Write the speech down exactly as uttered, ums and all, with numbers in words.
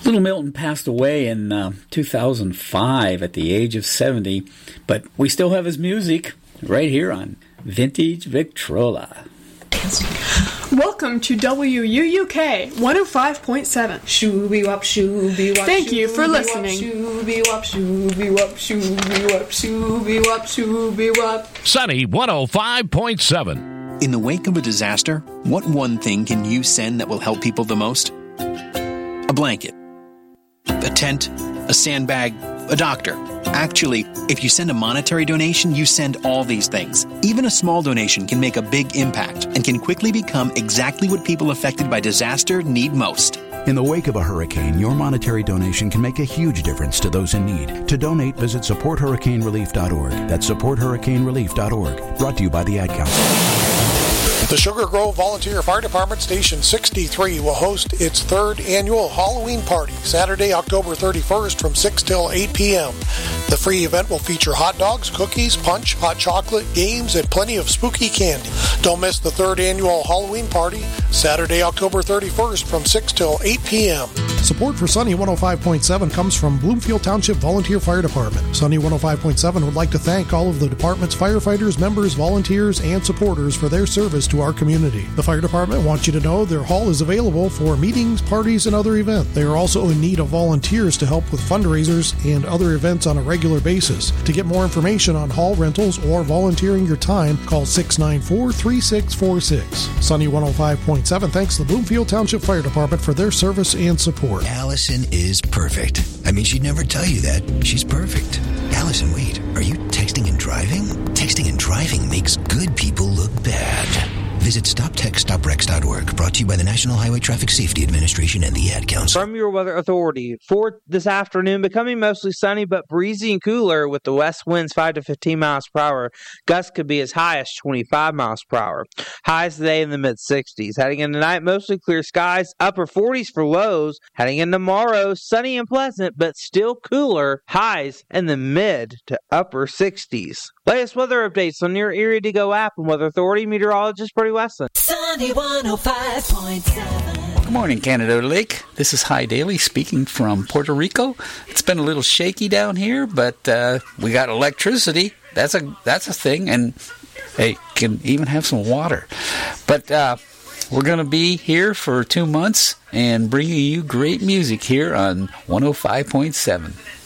Little Milton passed away in uh, two thousand five at the age of seventy, but we still have his music right here on Vintage Victrola. Welcome to W U U K one oh five point seven. Shooby wop, shooby wop. Thank you for listening. Shooby wop, shooby wop, shooby wop, shooby wop, shooby wop. Sunny one oh five point seven. In the wake of a disaster, what one thing can you send that will help people the most? A blanket, a tent, a sandbag, a doctor. Actually, if you send a monetary donation, you send all these things. Even a small donation can make a big impact and can quickly become exactly what people affected by disaster need most. In the wake of a hurricane, your monetary donation can make a huge difference to those in need. To donate, visit support hurricane relief dot org. That's support hurricane relief dot org. Brought to you by the Ad Council. The Sugar Grove Volunteer Fire Department Station sixty-three will host its third annual Halloween party Saturday, October thirty-first from six till eight p.m. The free event will feature hot dogs, cookies, punch, hot chocolate, games, and plenty of spooky candy. Don't miss the third annual Halloween party Saturday, October thirty-first from six till eight p.m. Support for Sunny one oh five point seven comes from Bloomfield Township Volunteer Fire Department. Sunny one oh five point seven would like to thank all of the department's firefighters, members, volunteers, and supporters for their service to our community. The fire department wants you to know their hall is available for meetings, parties, and other events. They are also in need of volunteers to help with fundraisers and other events on a regular basis. To get more information on hall rentals or volunteering your time, call six nine four, three six four six. Sunny one oh five point seven thanks the Bloomfield Township Fire Department for their service and support. Allison is perfect. I mean, she'd never tell you that. She's perfect. Allison, wait. Are you texting and driving? Texting and driving makes good people look bad. Visit stop text stop rex dot org. Brought to you by the National Highway Traffic Safety Administration and the Ad Council. From your weather authority, for this afternoon, becoming mostly sunny but breezy and cooler with the west winds five to fifteen miles per hour. Gusts could be as high as twenty-five miles per hour. Highs today in the mid-sixties. Heading into tonight, mostly clear skies, upper forties for lows. Heading into tomorrow, sunny and pleasant but still cooler. Highs in the mid to upper sixties. Latest weather updates on your Erie to Go app and Weather Authority meteorologist Brody Weston. Sunny one oh five point seven. Good morning, Canada Lake. This is Hi Daly speaking from Puerto Rico. It's been a little shaky down here, but uh, we got electricity. That's a that's a thing, and hey, can even have some water. But uh, we're going to be here for two months and bringing you great music here on one oh five point seven.